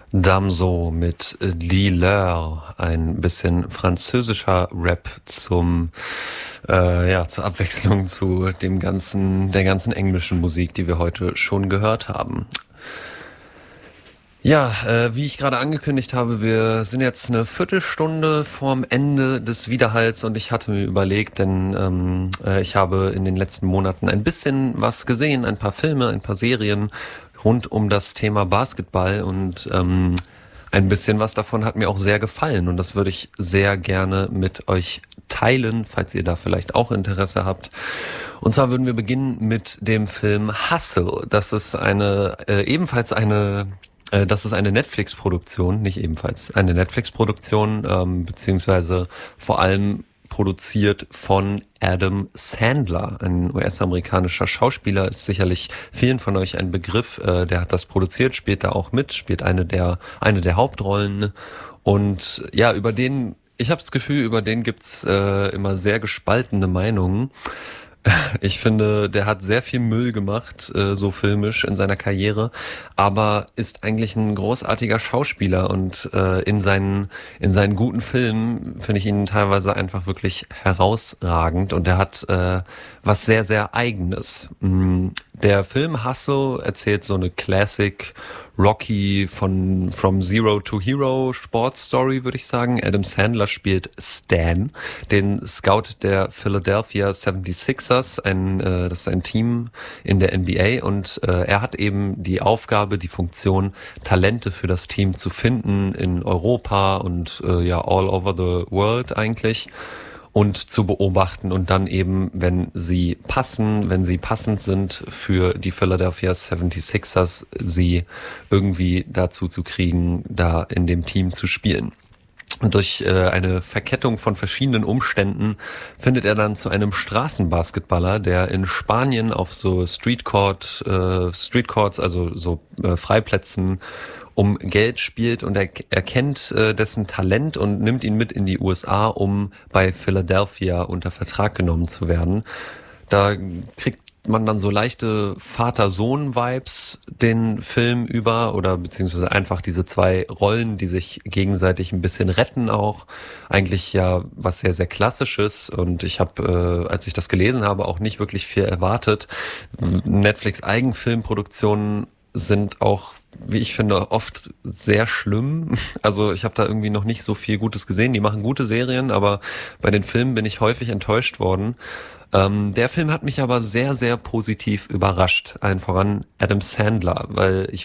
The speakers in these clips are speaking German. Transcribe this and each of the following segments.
Damso mit Dealer, ein bisschen französischer Rap zur Abwechslung zu der ganzen englischen Musik, die wir heute schon gehört haben. Ja, wie ich gerade angekündigt habe, wir sind jetzt eine Viertelstunde vorm Ende des Widerhalls und ich hatte mir überlegt, denn ich habe in den letzten Monaten ein bisschen was gesehen, ein paar Filme, ein paar Serien rund um das Thema Basketball und ein bisschen was davon hat mir auch sehr gefallen und das würde ich sehr gerne mit euch teilen, falls ihr da vielleicht auch Interesse habt. Und zwar würden wir beginnen mit dem Film Hustle. Das ist eine Netflix-Produktion, nicht ebenfalls eine Netflix-Produktion, beziehungsweise vor allem produziert von Adam Sandler, ein US-amerikanischer Schauspieler, ist sicherlich vielen von euch ein Begriff. Der hat das produziert, spielt da auch mit, spielt eine der Hauptrollen und ja, ich habe das Gefühl, über den gibt's immer sehr gespaltene Meinungen. Ich finde, der hat sehr viel Müll gemacht, so filmisch in seiner Karriere, aber ist eigentlich ein großartiger Schauspieler und in seinen guten Filmen finde ich ihn teilweise einfach wirklich herausragend und er hat was sehr, sehr Eigenes. Der Film Hustle erzählt so eine Classic Rocky From Zero to Hero Sportstory, würde ich sagen. Adam Sandler spielt Stan, den Scout der Philadelphia 76ers, das ist ein Team in der NBA und er hat eben die Aufgabe, die Funktion, Talente für das Team zu finden in Europa und all over the world eigentlich. Und zu beobachten und dann eben, wenn sie passend sind für die Philadelphia 76ers, sie irgendwie dazu zu kriegen, da in dem Team zu spielen. Und durch eine Verkettung von verschiedenen Umständen findet er dann zu einem Straßenbasketballer, der in Spanien auf so Streetcourts, also so Freiplätzen um Geld spielt und er kennt dessen Talent und nimmt ihn mit in die USA, um bei Philadelphia unter Vertrag genommen zu werden. Da kriegt man dann so leichte Vater-Sohn-Vibes den Film über oder beziehungsweise einfach diese zwei Rollen, die sich gegenseitig ein bisschen retten auch. Eigentlich ja was sehr, sehr Klassisches und ich habe, als ich das gelesen habe, auch nicht wirklich viel erwartet. Netflix-Eigenfilmproduktionen sind auch, wie ich finde, oft sehr schlimm. Also ich habe da irgendwie noch nicht so viel Gutes gesehen. Die machen gute Serien, aber bei den Filmen bin ich häufig enttäuscht worden. Der Film hat mich aber sehr, sehr positiv überrascht. Allen voran Adam Sandler, weil ich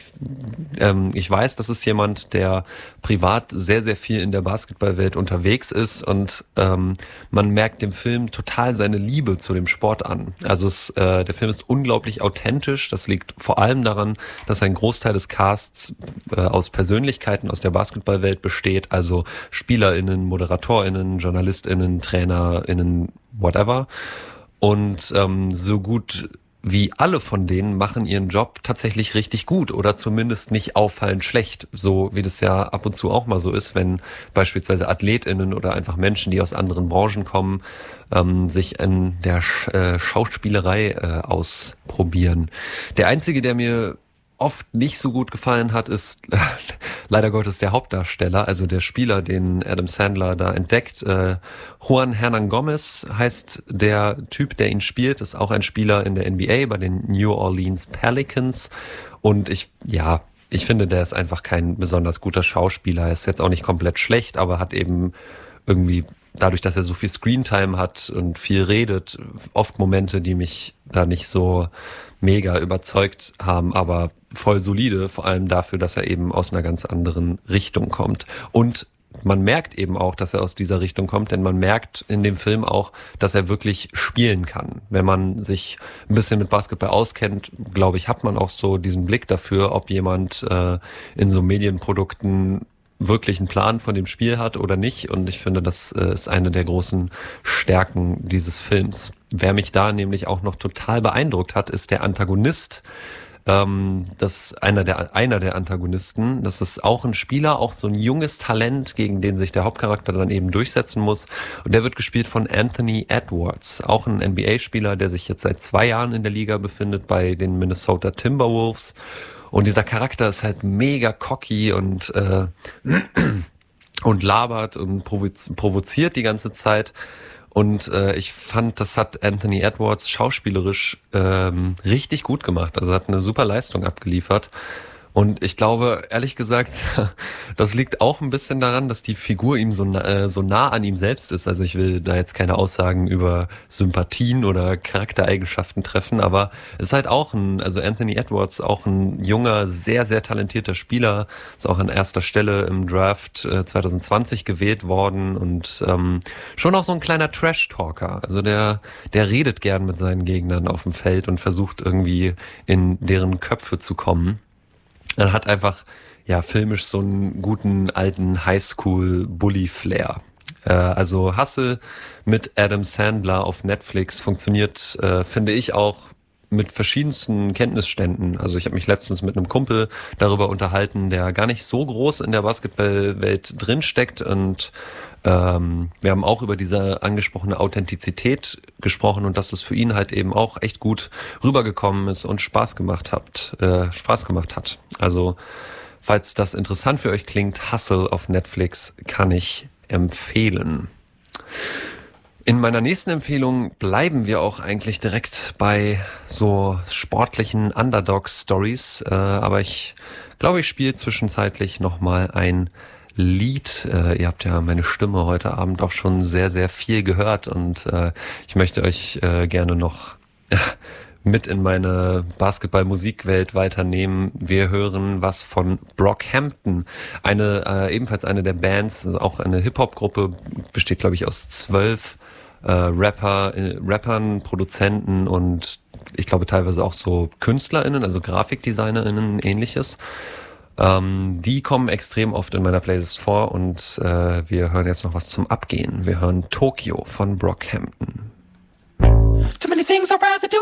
weiß, das ist jemand, der privat sehr, sehr viel in der Basketballwelt unterwegs ist und man merkt dem Film total seine Liebe zu dem Sport an. Also der Film ist unglaublich authentisch. Das liegt vor allem daran, dass ein Großteil des Casts aus Persönlichkeiten aus der Basketballwelt besteht, also SpielerInnen, ModeratorInnen, JournalistInnen, TrainerInnen, whatever. Und so gut wie alle von denen machen ihren Job tatsächlich richtig gut oder zumindest nicht auffallend schlecht, so wie das ja ab und zu auch mal so ist, wenn beispielsweise AthletInnen oder einfach Menschen, die aus anderen Branchen kommen, sich in der Schauspielerei ausprobieren. Der einzige, der mir oft nicht so gut gefallen hat, ist leider Gottes der Hauptdarsteller, also der Spieler, den Adam Sandler da entdeckt. Juan Hernan Gomez heißt der Typ, der ihn spielt, ist auch ein Spieler in der NBA bei den New Orleans Pelicans. Und ich finde, der ist einfach kein besonders guter Schauspieler. Er ist jetzt auch nicht komplett schlecht, aber hat eben irgendwie dadurch, dass er so viel Screentime hat und viel redet, oft Momente, die mich da nicht so mega überzeugt haben, aber voll solide, vor allem dafür, dass er eben aus einer ganz anderen Richtung kommt. Und man merkt eben auch, dass er aus dieser Richtung kommt, denn man merkt in dem Film auch, dass er wirklich spielen kann. Wenn man sich ein bisschen mit Basketball auskennt, glaube ich, hat man auch so diesen Blick dafür, ob jemand in so Medienprodukten wirklich einen Plan von dem Spiel hat oder nicht. Und ich finde, das ist eine der großen Stärken dieses Films. Wer mich da nämlich auch noch total beeindruckt hat, ist der Antagonist. Das ist einer der Antagonisten. Das ist auch ein Spieler, auch so ein junges Talent, gegen den sich der Hauptcharakter dann eben durchsetzen muss. Und der wird gespielt von Anthony Edwards, auch ein NBA-Spieler, der sich jetzt seit 2 Jahren in der Liga befindet bei den Minnesota Timberwolves. Und dieser Charakter ist halt mega cocky und labert und provoziert die ganze Zeit. Und ich fand, das hat Anthony Edwards schauspielerisch richtig gut gemacht. Also hat eine super Leistung abgeliefert. Und ich glaube, ehrlich gesagt, das liegt auch ein bisschen daran, dass die Figur ihm so nah an ihm selbst ist. Also ich will da jetzt keine Aussagen über Sympathien oder Charaktereigenschaften treffen, aber es ist halt auch also Anthony Edwards, auch ein junger, sehr, sehr talentierter Spieler, ist auch an erster Stelle im Draft 2020 gewählt worden und schon auch so ein kleiner Trash-Talker. Also der redet gern mit seinen Gegnern auf dem Feld und versucht irgendwie in deren Köpfe zu kommen. Er hat einfach, ja, filmisch so einen guten alten Highschool-Bully-Flair. Also Hustle mit Adam Sandler auf Netflix funktioniert, finde ich, auch mit verschiedensten Kenntnisständen. Also ich habe mich letztens mit einem Kumpel darüber unterhalten, der gar nicht so groß in der Basketballwelt drinsteckt und wir haben auch über diese angesprochene Authentizität gesprochen und dass es für ihn halt eben auch echt gut rübergekommen ist und Spaß gemacht hat. Also, falls das interessant für euch klingt, Hustle auf Netflix kann ich empfehlen. In meiner nächsten Empfehlung bleiben wir auch eigentlich direkt bei so sportlichen Underdog-Stories, aber ich glaube, ich spiele zwischenzeitlich nochmal ein Lied. Ihr habt ja meine Stimme heute Abend auch schon sehr, sehr viel gehört und ich möchte euch gerne noch mit in meine Basketball-Musikwelt weiternehmen. Wir hören was von Brockhampton, ebenfalls eine der Bands, also auch eine Hip-Hop-Gruppe, besteht glaube ich aus 12 Rappern, Produzenten und ich glaube teilweise auch so KünstlerInnen, also GrafikdesignerInnen, ähnliches. Die kommen extrem oft in meiner Playlist vor und wir hören jetzt noch was zum Abgehen. Wir hören Tokyo von Brockhampton. Too many things I'd rather do